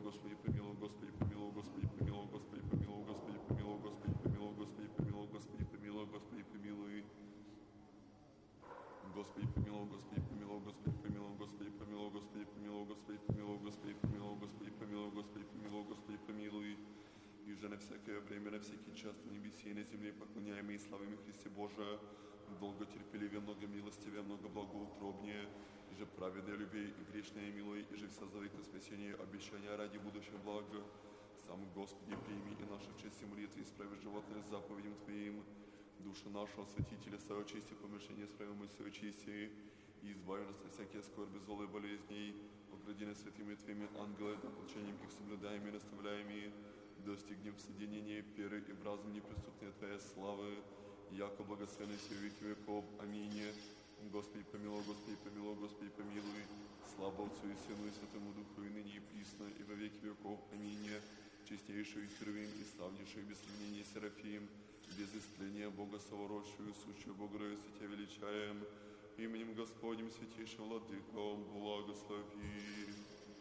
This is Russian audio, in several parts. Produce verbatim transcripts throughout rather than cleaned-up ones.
Господи, помилуй, Господи, помилуй, Господи, помилуй, Господи, помилуй, Господи, помилуй, Господи, помилуй, Господи, помилуй, Господи, помилуй, Господи, помилуй. Господи, помилуй, Господи, помилуй, Господи, помилуй, Господи, помилуй, Господи, помилуй, Господи, помилуй, Господи, помилуй, Господи, помилуй, Господи, помилуй, Господи, помилуй. И же на всякое время, на всякий час на небесе и на земле поклоняем и славим Христе Божия, долго терпеливее, много милостивее, много благоутробнее, и же праведное любви и грешное милой, и же вся за века спасения обещания ради будущего блага. Сам Господи, прими и наши чести молитвы, исправи животные с заповедям Твоим, душу нашего святителя, свое чести, помышление, справимое свое чести, и избави нас от всякие скорби, злой болезней, огради нас святыми Твоими ангелы, да молчанием их соблюдаем и наставляем, и достигнем в соединении перы и в разум неприступной Твоей славы, яко благословенный все веки веков. Аминь. Господи, помилуй, Господи, помилуй, Господи, помилуй. Слава Отцу и Сыну и Святому Духу, и ныне и присно, и во веки веков. Аминь. Чистейшую Херувим и славнейшую без сравнения Серафим, без истления Бога совородшую, сущую Богородицу Тебя величаем, именем Господним святейшим Владыком благослови.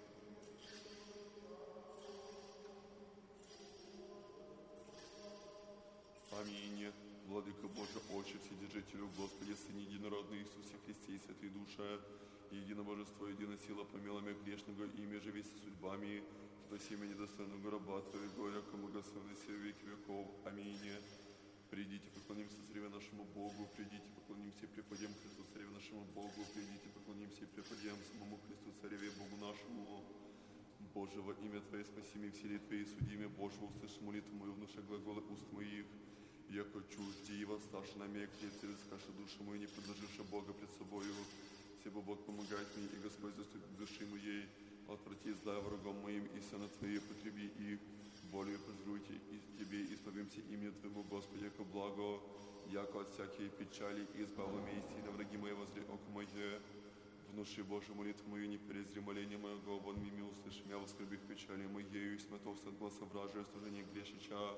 Аминь. Владыка Божий, Отче, Вседержителю, Господи, Сыне Единородный Иисусе Христе и Святой Душе, едино Божество, едино сила, помилуй меня грешного, имя живи со судьбами, спаси меня недостойного раба Твоего, яко благословенный все веки веков. Аминь. Придите, поклонимся Цареве нашему Богу, придите, поклонимся и преподем Христу Цареве нашему Богу, придите, поклонимся и преподем самому Христу Цареве Богу нашему. Боже, во имя Твое спаси меня, в силе Твоей суди меня, Боже, услышь молитву мою, внуши глаголы уст моих, яко чужди и восставши на меня, крепцы, раскаши душу мою, не предложивши Бога пред собою. Себо Бог помогает мне, и Господь заступит души моей, отврати зла врагом моим, и сына Твои потреби их, более презруйте и Тебе, исповемся имя Твоему, Господи, яко благо, яко от всякой печали, и избавил меня истина, враги мои возри око мое. Внуши, Боже, молитву мою, не перезри моление моего, вон мими услышь меня, воскорбих печали моею, и смятовся от гласа вражия, служение грешича.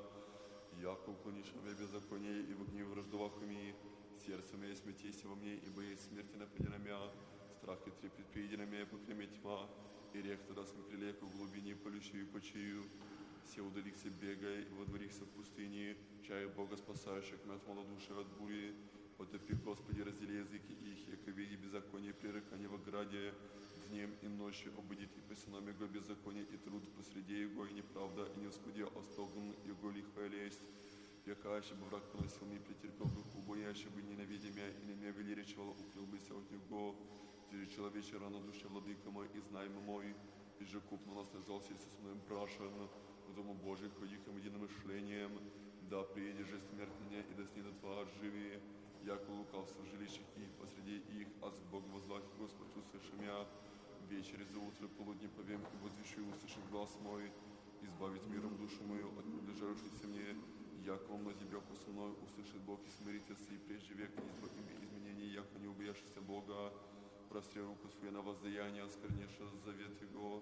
Яко уклонишь меня беззаконие, и в гневе враждовах ми, сердце мое смятейся во мне, ибо есть смерти напади на меня, страх и трепет прииди на меня, покреме тьма, и рех тогда смекрели, яко в глубине полющу и почию. Все удалихся бегая, и водворихся в пустыне, чая Бога спасающих, мят малодушие от бури. Потопи, Господи, раздели языки их, яко види беззаконие, пререкание в ограде, днем и ночью обыдит и по сынам его беззаконие, и труд посреди его, и неправда, и не усходи остогн его лихая лесть. Яка ще бы враг поносил мне, претерпел бы убояще бы ненавидя меня, и на меня величивало, укрыл бы от него. Ты же человече рано душе, владыка мой, и знай мой, и же купно нас лежался со мной брашен, в Дому Божий, ходихом единомышлением, да приедешь же смерть меня, и да снидет Твоя живи. Яко лукавство в жилищах их, посреди их, аз к Богу возвать, Господь, услыши меня. Вечер и за утро, полудни повем, и возвещу, и услышит глаз мой, избавить миром душу мою от приближающейся мне. Яко он на тебя со мной, услышит Бог и смирится, и прежде век не избавим изменений, яко не убояшься Бога. Простри руку свою на воздаяние, осквернивши завет Его,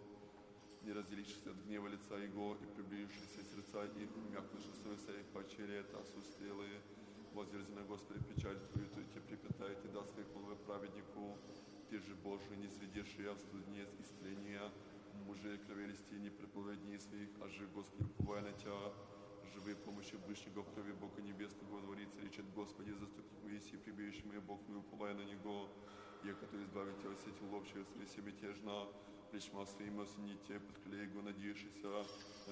не разделившись от гнева лица Его, и приближившись сердца их, мягкнувши совеса их почели, это осустрелые. Возверзи на Господи печаль Твою, то Тебе припятает и даст своих молвы праведнику. Ты же, Боже, не сведешь я в студне истления, мужей кровелисти не приплывай дней своих, а же, Господи, уповай на Тебя. Живые помощи ближнего в крови Бога Небесного дворится, речет Господи, заступник Моисей, прибежище мое, Бог мой, уповай на Него. Яко то избавить Тебя, сетил ловчего, своей себе тежна, плечма своим осените, подкрыли Его, надеявшийся,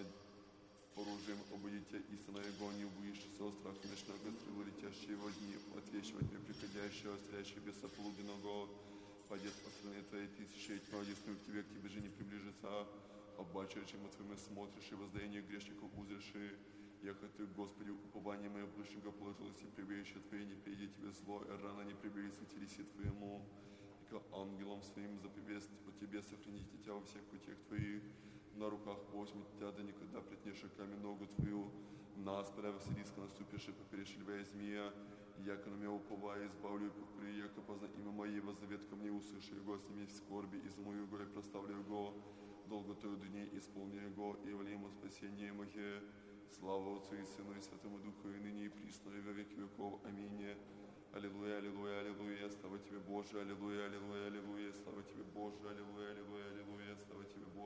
оружием обойдите истинно Его, не убоишься от страха ночного стрелы, летящие во дни, отвечивать мне приходящего, стреляющего беса полуденного, пойдет по стране Твоей тысячи, и тьма ясную к Тебе, к Тебе же не приближится, обачающим от Твоим смотришь, и воздаяние грешников узришь, яко Ты, Господи, упование мое ближнего положилось, и прибежище Твое не приди Тебе зло, и рано не приблизится телеси Твоему, яко ангелом своим заповест по Тебе сохраните Тебя во всех путях Твоих, на руках возьмет Тебя, да никогда притнешь камень ногу Твою, на спора Василиска наступишь и поперешь льва и змея, яко на меня уповая, избавлю и покури, яко позна имя Моего завет ко мне услыши Его, сними в скорби, из мою горе проставлю Его, долготою дней исполню Его, и вли Ему спасение Мое. Слава Отцу и Сыну и Святому Духу, и ныне и присно, и во веки веков. Аминь. Аллилуйя, аллилуйя, аллилуйя, слава Тебе, Боже, аллилуйя, аллилуйя, аллилуйя, слава Тебе, Боже, аллилуйя, аллилуйя, аллилуйя, слава Тебе, Боже.